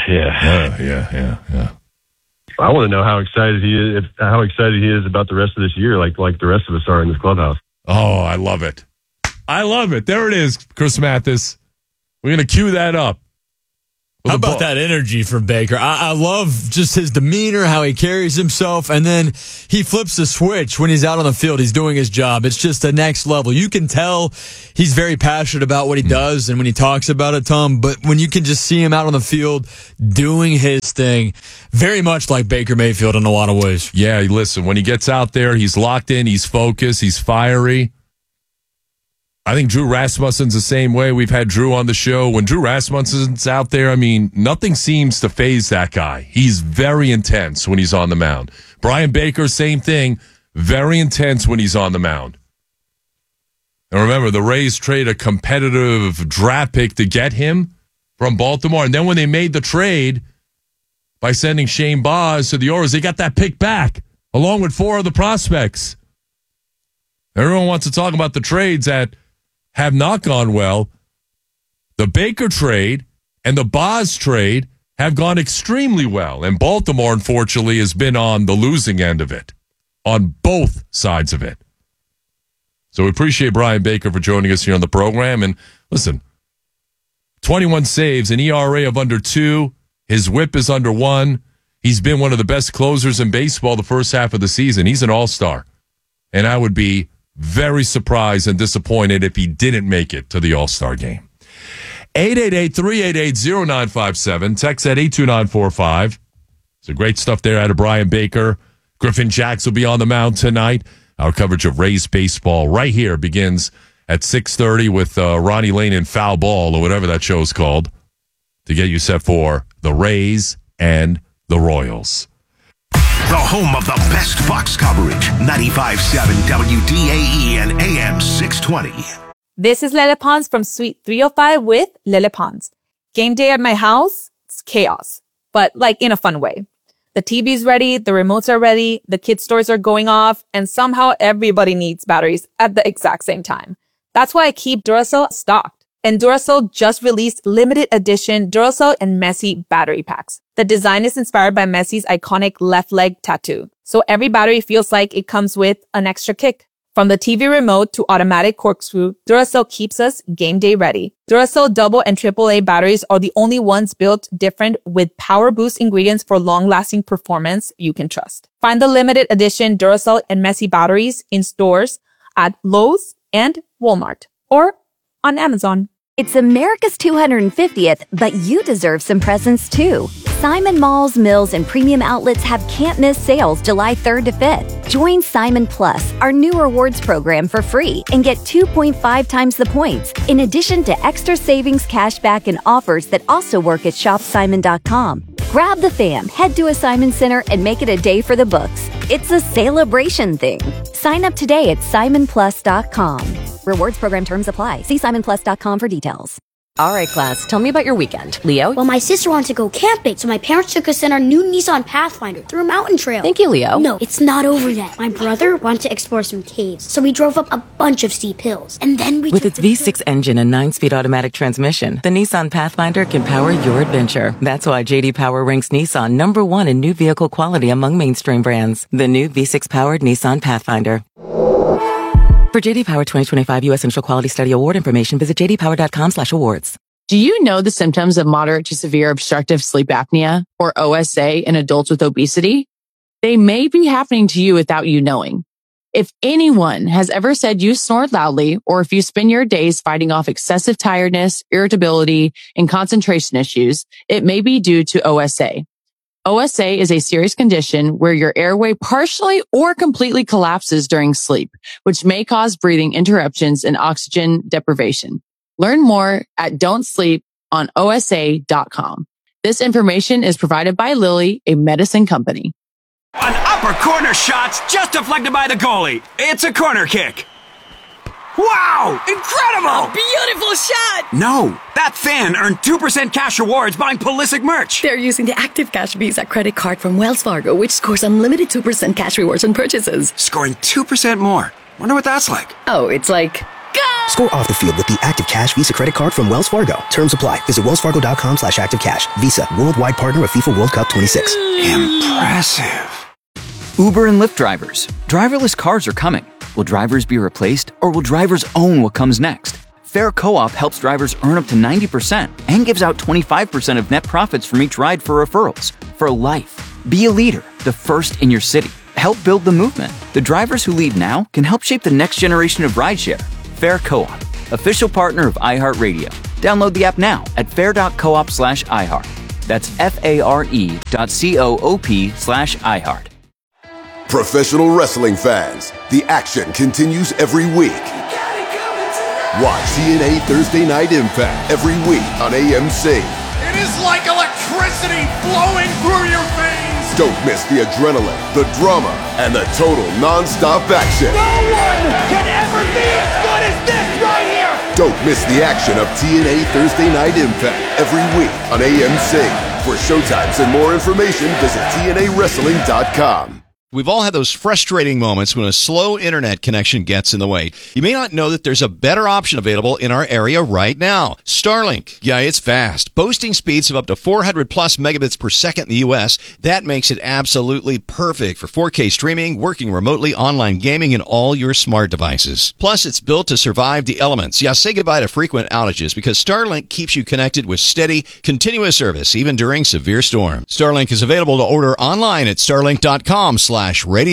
Yeah. I want to know how excited he is about the rest of this year, like the rest of us are in this clubhouse. Oh, I love it. There it is, Chris Mathis. We're going to cue that up. How about that energy from Baker? I love just his demeanor, how he carries himself, and then he flips the switch when he's out on the field. He's doing his job. It's just the next level. You can tell he's very passionate about what he does and when he talks about it, Tom, but when you can just see him out on the field doing his thing, very much like Baker Mayfield in a lot of ways. Yeah, listen, when he gets out there, he's locked in, he's focused, he's fiery. I think Drew Rasmussen's the same way. We've had Drew on the show. When Drew Rasmussen's out there, I mean, nothing seems to faze that guy. He's very intense when he's on the mound. Brian Baker, same thing, very intense when he's on the mound. And remember, the Rays trade a competitive draft pick to get him from Baltimore. And then when they made the trade by sending Shane Baz to the Orioles, they got that pick back along with 4 other prospects. Everyone wants to talk about the trades that have not gone well. The Baker trade and the Baz trade have gone extremely well. And Baltimore, unfortunately, has been on the losing end of it, on both sides of it. So we appreciate Brian Baker for joining us here on the program. And listen, 21 saves, an ERA of under 2. His whip is under 1. He's been one of the best closers in baseball the first half of the season. He's an all-star. And I would be very surprised and disappointed if he didn't make it to the All-Star game. 888-388-0957. Text at 82945. So great stuff there out of Brian Baker. Griffin Jacks will be on the mound tonight. Our coverage of Rays baseball right here begins at 6:30 with Ronnie Lane and Foul Ball, or whatever that show's called, to get you set for the Rays and the Royals. The home of the best Bucs coverage. 95.7 WDAE and AM 620. This is Lele Pons from Suite 305 with Lele Pons. Game day at my house, it's chaos, but like in a fun way. The TV's ready, the remotes are ready, the kids' toys are going off, and somehow everybody needs batteries at the exact same time. That's why I keep Duracell stocked. And Duracell just released limited edition Duracell and Messi battery packs. The design is inspired by Messi's iconic left leg tattoo. So every battery feels like it comes with an extra kick. From the TV remote to automatic corkscrew, Duracell keeps us game day ready. Duracell double and AAA batteries are the only ones built different with power boost ingredients for long-lasting performance you can trust. Find the limited edition Duracell and Messi batteries in stores at Lowe's and Walmart or on Amazon. It's America's 250th, but you deserve some presents too. Simon Malls, Mills, and Premium Outlets have can't-miss sales July 3rd to 5th. Join Simon Plus, our new rewards program, for free and get 2.5 times the points, in addition to extra savings, cashback, and offers that also work at shopsimon.com. Grab the fam, head to a Simon Center, and make it a day for the books. It's a celebration thing. Sign up today at simonplus.com. Rewards program terms apply. See simonplus.com for details. All right, class, tell me about your weekend. Leo? Well, my sister wanted to go camping, so my parents took us in our new Nissan Pathfinder through a mountain trail. Thank you, Leo. No, it's not over yet. My brother wanted to explore some caves, so we drove up a bunch of steep hills. And then we With its V6 engine and 9-speed automatic transmission, the Nissan Pathfinder can power your adventure. That's why J.D. Power ranks Nissan #1 in new vehicle quality among mainstream brands. The new V6-powered Nissan Pathfinder. For J.D. Power 2025 U.S. Initial Quality Study Award information, visit jdpower.com/awards. Do you know the symptoms of moderate to severe obstructive sleep apnea, or OSA, in adults with obesity? They may be happening to you without you knowing. If anyone has ever said you snore loudly, or if you spend your days fighting off excessive tiredness, irritability, and concentration issues, it may be due to OSA. OSA is a serious condition where your airway partially or completely collapses during sleep, which may cause breathing interruptions and oxygen deprivation. Learn more at don'tsleeponosa.com. This information is provided by Lilly, a medicine company. An upper corner shot's just deflected by the goalie. It's a corner kick. Wow! Incredible! A beautiful shot! No, that fan earned 2% cash rewards buying Pulisic merch. They're using the Active Cash Visa credit card from Wells Fargo, which scores unlimited 2% cash rewards on purchases. Scoring 2% more. Wonder what that's like. Oh, it's like Score off the field with the Active Cash Visa credit card from Wells Fargo. Terms apply. Visit wellsfargo.com/activecash. Visa, worldwide partner of FIFA World Cup 26. Impressive. Uber and Lyft drivers. Driverless cars are coming. Will drivers be replaced, or will drivers own what comes next? Fair Co-op helps drivers earn up to 90% and gives out 25% of net profits from each ride for referrals. For life. Be a leader, the first in your city. Help build the movement. The drivers who lead now can help shape the next generation of rideshare. Fair Co-op, official partner of iHeartRadio. Download the app now at fair.coop/iHeart. That's FARE.coop/iHeart. Professional wrestling fans, the action continues every week. Watch TNA Thursday Night Impact every week on AMC. It is like electricity flowing through your veins. Don't miss the adrenaline, the drama, and the total non-stop action. No one can ever be as good as this right here. Don't miss the action of TNA Thursday Night Impact every week on AMC. For showtimes and more information, visit TNAWrestling.com. We've all had those frustrating moments when a slow internet connection gets in the way. You may not know that there's a better option available in our area right now. Starlink. Yeah, it's fast. Boasting speeds of up to 400 plus megabits per second in the U.S. That makes it absolutely perfect for 4K streaming, working remotely, online gaming, and all your smart devices. Plus, it's built to survive the elements. Yeah, say goodbye to frequent outages because Starlink keeps you connected with steady, continuous service, even during severe storms. Starlink is available to order online at starlink.com/radio.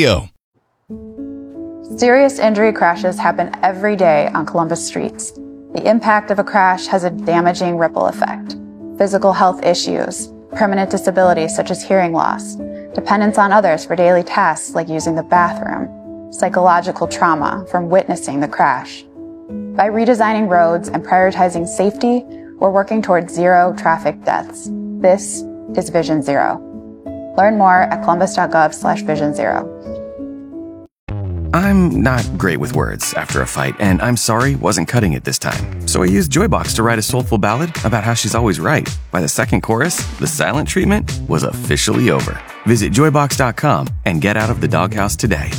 Serious injury crashes happen every day on Columbus streets. The impact of a crash has a damaging ripple effect. Physical health issues, permanent disabilities such as hearing loss, dependence on others for daily tasks like using the bathroom, psychological trauma from witnessing the crash. By redesigning roads and prioritizing safety, we're working towards zero traffic deaths. This is Vision Zero. Learn more at columbus.gov/Vision Zero. I'm not great with words after a fight, and I'm sorry wasn't cutting it this time. So I used Joybox to write a soulful ballad about how she's always right. By the second chorus, the silent treatment was officially over. Visit joybox.com and get out of the doghouse today.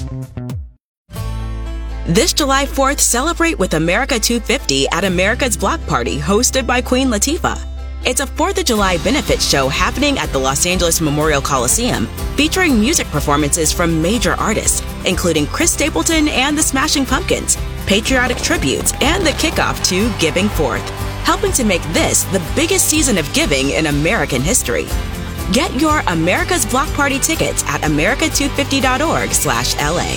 This July 4th, celebrate with America 250 at America's Block Party, hosted by Queen Latifah. It's a 4th of July benefit show happening at the Los Angeles Memorial Coliseum, featuring music performances from major artists, including Chris Stapleton and the Smashing Pumpkins, patriotic tributes, and the kickoff to Giving Forth, helping to make this the biggest season of giving in American history. Get your America's Block Party tickets at america250.org/LA.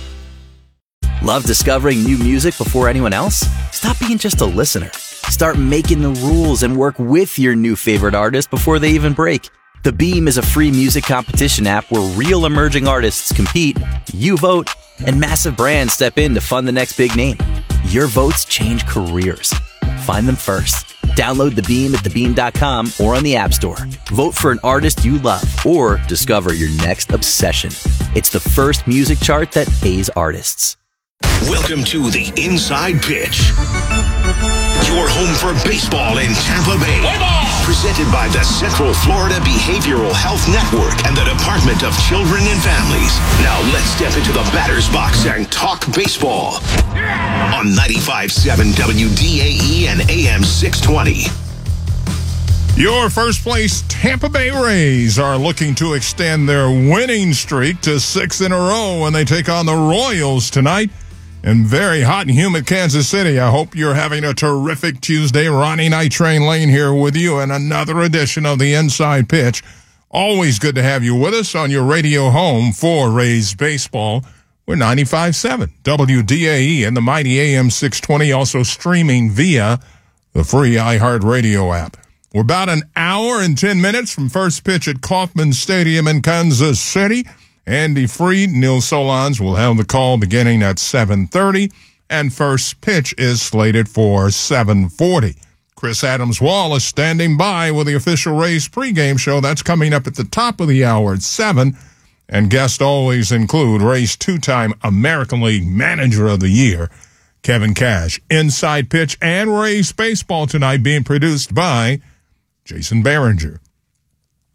Love discovering new music before anyone else? Stop being just a listener. Start making the rules and work with your new favorite artist before they even break. The Beam is a free music competition app where real emerging artists compete, you vote, and massive brands step in to fund the next big name. Your votes change careers. Find them first. Download The Beam at thebeam.com or on the App Store. Vote for an artist you love or discover your next obsession. It's the first music chart that pays artists. Welcome to the Inside Pitch. Your home for baseball in Tampa Bay. Presented by the Central Florida Behavioral Health Network and the Department of Children and Families. Now let's step into the batter's box and talk baseball. On 95.7 WDAE and AM 620. Your first place Tampa Bay Rays are looking to extend their winning streak to 6 in a row when they take on the Royals tonight in very hot and humid Kansas City. I hope you're having a terrific Tuesday. Ronnie Night Train Lane here with you in another edition of the Inside Pitch. Always good to have you with us on your radio home for Rays baseball. We're 95.7 WDAE and the mighty AM 620, also streaming via the free iHeartRadio app. We're about an hour and 10 minutes from first pitch at Kauffman Stadium in Kansas City. Andy Freed, Neil Solondz will have the call beginning at 7:30, and first pitch is slated for 7:40. Chris Adams-Wallace standing by with the official Rays pregame show. That's coming up at the top of the hour at 7, and guests always include Rays two-time American League Manager of the Year, Kevin Cash. Inside Pitch and Rays baseball tonight being produced by Jason Behringer.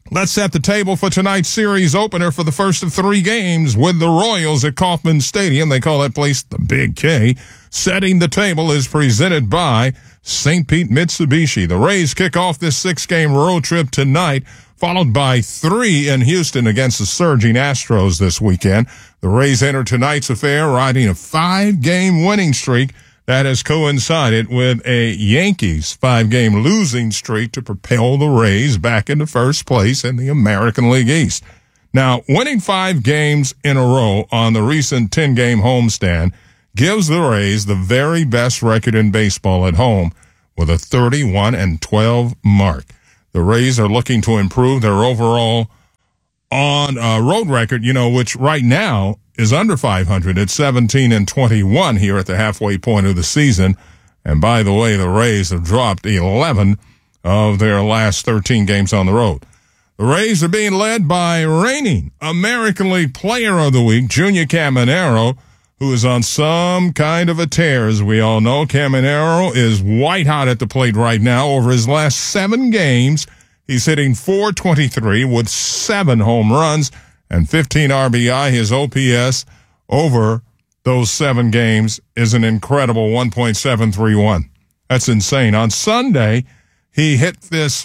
Let's set the table for tonight's series opener for the first of 3 games with the Royals at Kauffman Stadium. They call that place the Big K. Setting the table is presented by St. Pete Mitsubishi. The Rays kick off this 6-game road trip tonight, followed by 3 in Houston against the surging Astros this weekend. The Rays enter tonight's affair riding a 5-game winning streak that has coincided with a Yankees 5-game losing streak to propel the Rays back into first place in the American League East. Now, winning 5 games in a row on the recent 10-game homestand gives the Rays the very best record in baseball at home with a 31-12 mark. The Rays are looking to improve their overall road record, which right now is under 500 at 17-21 here at the halfway point of the season. And by the way, the Rays have dropped 11 of their last 13 games on the road. The Rays are being led by reigning American League Player of the Week, Junior Caminero, who is on some kind of a tear, as we all know. Caminero is white hot at the plate right now. Over his last 7 games, he's hitting .423 with 7 home runs and 15 RBI. His OPS over those 7 games is an incredible 1.731. That's insane. On Sunday, he hit this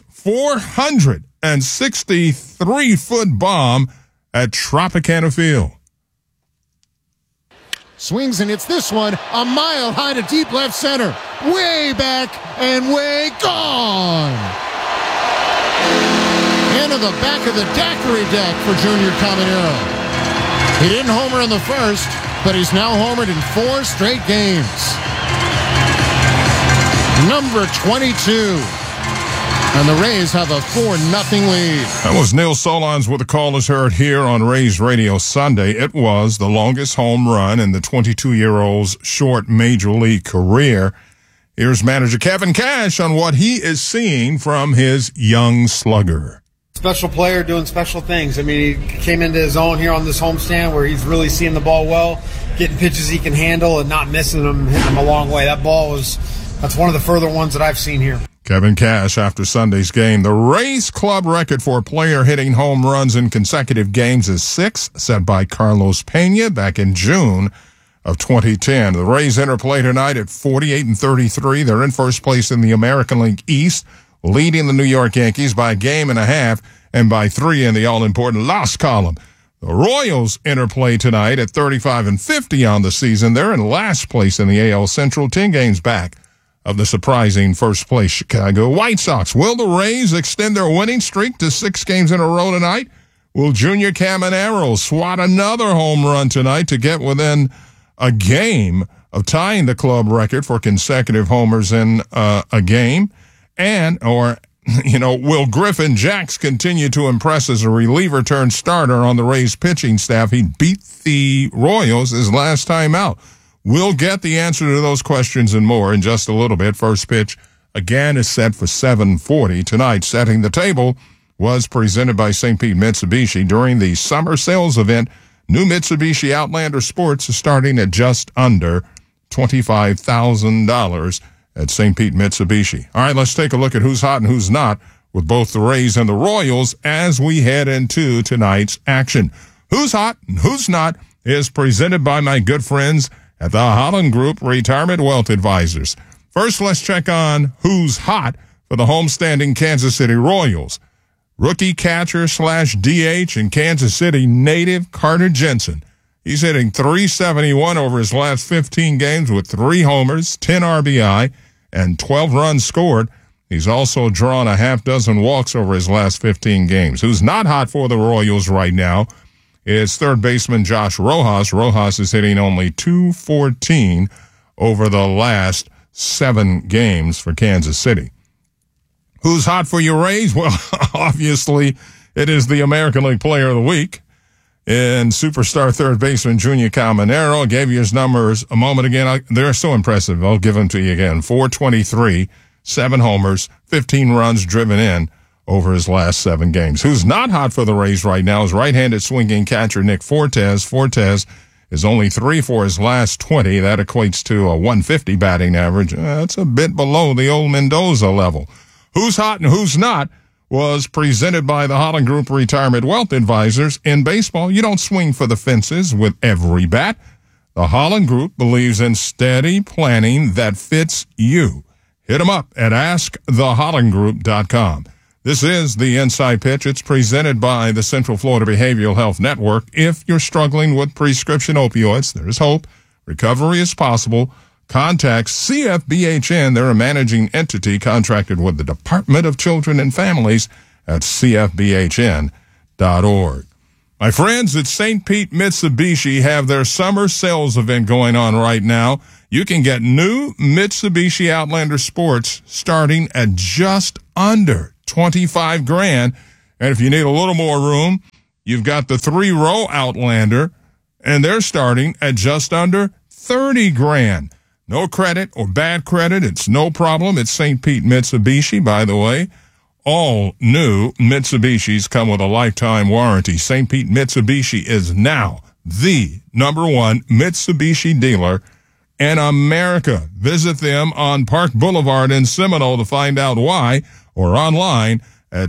463-foot bomb at Tropicana Field. Swings and hits this one a mile high to deep left center. Way back and way gone. Into the back of the daiquiri deck for Junior Caminero. He didn't homer in the first, but he's now homered in 4 straight games. Number 22. And the Rays have a 4-0 lead. That was Neil Solondz with the call as heard here on Rays Radio Sunday. It was the longest home run in the 22-year-old's short major league career. Here's manager Kevin Cash on what he is seeing from his young slugger. Special player doing special things. I mean, he came into his own here on this homestand where he's really seeing the ball well, getting pitches he can handle and not missing them, hitting them a long way. That's one of the further ones that I've seen here. Kevin Cash after Sunday's game. The Rays club record for a player hitting home runs in consecutive games is 6, set by Carlos Pena back in June of 2010. The Rays enter play tonight at 48-33. They're in first place in the American League East, leading the New York Yankees by a game and a half and by 3 in the all-important loss column. The Royals enter play tonight at 35-50 on the season. They're in last place in the AL Central, 10 games back of the surprising first-place Chicago White Sox. Will the Rays extend their winning streak to 6 games in a row tonight? Will Junior Caminero swat another home run tonight to get within a game of tying the club record for consecutive homers in a game? Will Griffin Jacks continue to impress as a reliever turned starter on the Rays pitching staff? He beat the Royals his last time out. We'll get the answer to those questions and more in just a little bit. First pitch, again, is set for 7:40 tonight. Setting the table was presented by St. Pete Mitsubishi. During the summer sales event, new Mitsubishi Outlander Sports is starting at just under $25,000 at St. Pete Mitsubishi. All right, let's take a look at who's hot and who's not with both the Rays and the Royals as we head into tonight's action. Who's hot and who's not is presented by my good friends at the Holland Group Retirement Wealth Advisors. First, let's check on who's hot for the homestanding Kansas City Royals. Rookie catcher / DH and Kansas City native Carter Jensen. He's hitting .371 over his last 15 games with 3 homers, 10 RBI, and 12 runs scored. He's also drawn a half dozen walks over his last 15 games. Who's not hot for the Royals right now is third baseman Josh Rojas. Rojas is hitting only .214 over the last 7 games for Kansas City. Who's hot for your Rays? Well, obviously, it is the American League Player of the Week and superstar third baseman Junior Caminero. I gave you his numbers a moment again. They're so impressive. I'll give them to you again. .423, 7 homers, 15 runs driven in over his last 7 games. Who's not hot for the Rays right now is right-handed swinging catcher Nick Fortes. Fortes is only 3 for his last 20. That equates to a 150 batting average. That's a bit below the old Mendoza level. Who's hot and who's not? was presented by the Holland Group Retirement Wealth Advisors. In baseball, you don't swing for the fences with every bat. The Holland Group believes in steady planning that fits you. Hit them up at askthehollandgroup.com. This is the Inside Pitch. It's presented by the Central Florida Behavioral Health Network. If you're struggling with prescription opioids, there's hope. Recovery is possible. Contact CFBHN. They're a managing entity contracted with the Department of Children and Families at cfbhn.org. My friends at St. Pete Mitsubishi have their summer sales event going on right now. You can get new Mitsubishi Outlander Sports starting at just under $25,000. And if you need a little more room, you've got the 3-row Outlander, and they're starting at just under $30,000. No credit or bad credit. It's no problem. It's St. Pete Mitsubishi, by the way. All new Mitsubishis come with a lifetime warranty. St. Pete Mitsubishi is now the #1 Mitsubishi dealer in America. Visit them on Park Boulevard in Seminole to find out why, or online at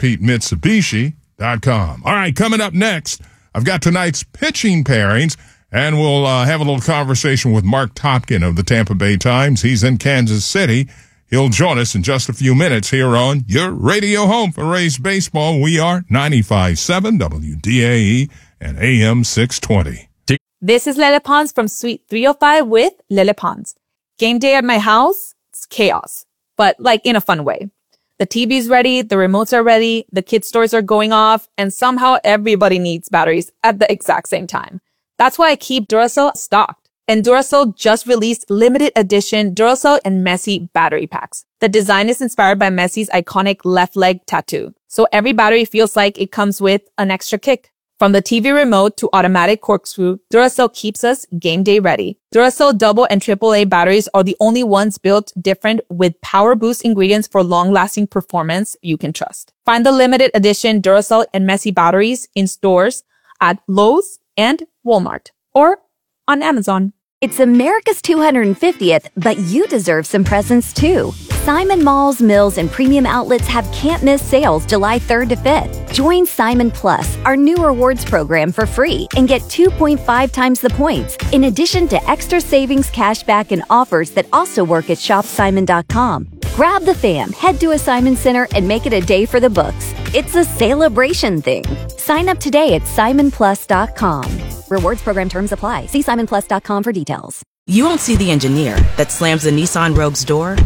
stpetemitsubishi.com. All right, coming up next, I've got tonight's pitching pairings, and we'll have a little conversation with Mark Topkin of the Tampa Bay Times. He's in Kansas City. He'll join us in just a few minutes here on your radio home for Rays baseball. We are 95.7 WDAE and AM 620. This is Lele Pons from Suite 305 with Lele Pons. Game day at my house, it's chaos, but like in a fun way. The TV's ready, the remotes are ready, the kids' toys are going off, and somehow everybody needs batteries at the exact same time. That's why I keep Duracell stocked. And Duracell just released limited edition Duracell and Messi battery packs. The design is inspired by Messi's iconic left leg tattoo. So every battery feels like it comes with an extra kick. From the TV remote to automatic corkscrew, Duracell keeps us game day ready. Duracell double and AAA batteries are the only ones built different with power boost ingredients for long-lasting performance you can trust. Find the limited edition Duracell and Messi batteries in stores at Lowe's and Walmart or on Amazon. It's America's 250th, but you deserve some presents too. Simon Malls, Mills, and Premium Outlets have can't-miss sales July 3rd to 5th. Join Simon Plus, our new rewards program, for free and get 2.5 times the points, in addition to extra savings, cashback, and offers that also work at shopsimon.com. Grab the fam, head to a Simon Center, and make it a day for the books. It's a celebration thing. Sign up today at simonplus.com. Rewards program terms apply. See simonplus.com for details. You won't see the engineer that slams the Nissan Rogue's door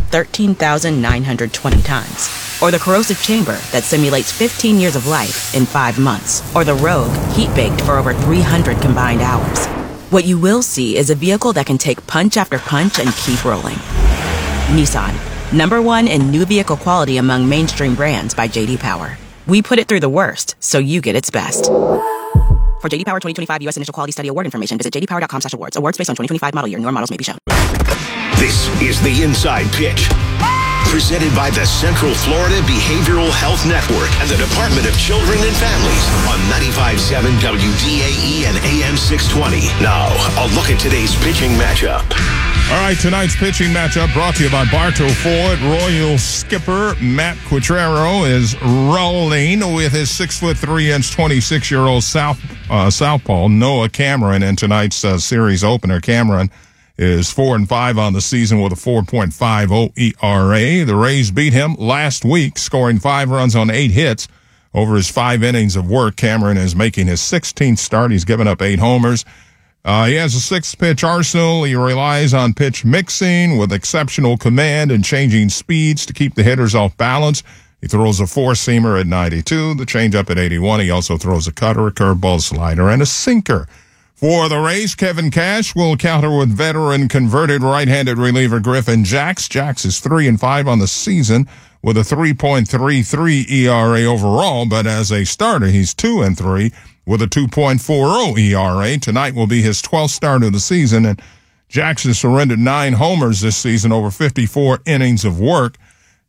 13,920 times. Or the corrosive chamber that simulates 15 years of life in 5 months. Or the Rogue heat-baked for over 300 combined hours. What you will see is a vehicle that can take punch after punch and keep rolling. Nissan, #1 in new vehicle quality among mainstream brands by J.D. Power. We put it through the worst, so you get its best. For J.D. Power 2025 U.S. Initial Quality Study Award information, visit jdpower.com/awards. Awards based on 2025 model year. Newer models may be shown. This is the Inside Pitch, presented by the Central Florida Behavioral Health Network and the Department of Children and Families on 95.7 WDAE and AM 620. Now, a look at today's pitching matchup. All right, tonight's pitching matchup brought to you by Bartow Ford. Royal skipper Matt Quatraro is rolling with his 6'3", 26-year-old southpaw Noah Cameron in tonight's series opener. Cameron is 4-5 on the season with a 4.50 ERA. The Rays beat him last week, scoring 5 runs on 8 hits over his 5 innings of work. Cameron is making his 16th start. He's given up 8 homers. He has a 6-pitch arsenal. He relies on pitch mixing with exceptional command and changing speeds to keep the hitters off balance. He throws a 4-seamer at 92, the changeup at 81. He also throws a cutter, a curveball, slider, and a sinker. For the Rays, Kevin Cash will counter with veteran converted right-handed reliever Griffin Jax. Jax is 3-5 on the season with a 3.33 ERA overall, but as a starter, he's 2-3 with a 2.40 ERA. Tonight will be his 12th start of the season, and Jax has surrendered 9 homers this season over 54 innings of work.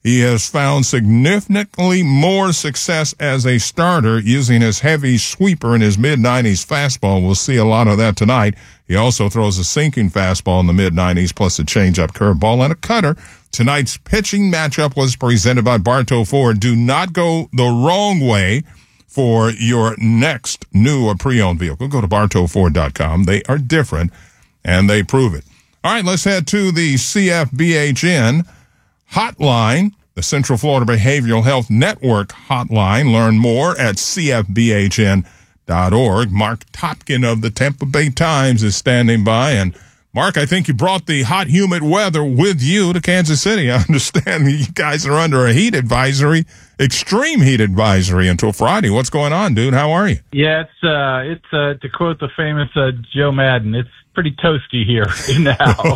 He has found significantly more success as a starter using his heavy sweeper and his mid-90s fastball. We'll see a lot of that tonight. He also throws a sinking fastball in the mid-90s, plus a changeup, curveball, and a cutter. Tonight's pitching matchup was presented by Bartow Ford. Do not go the wrong way for your next new or pre-owned vehicle. Go to BartowFord.com. They are different, and they prove it. All right, let's head to the CFBHN hotline, the Central Florida Behavioral Health Network hotline. Learn more at cfbhn.org. Mark Topkin of the Tampa Bay Times is standing by. And Mark, I think you brought the hot, humid weather with you to Kansas City. I understand you guys are under a heat advisory, extreme heat advisory until Friday. What's going on, dude? How are you? Yeah, it's to quote the famous Joe Madden, it's pretty toasty here now.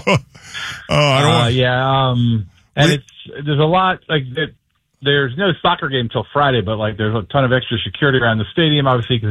And there's a lot, like, there's no soccer game till Friday, but, like, there's a ton of extra security around the stadium, obviously, because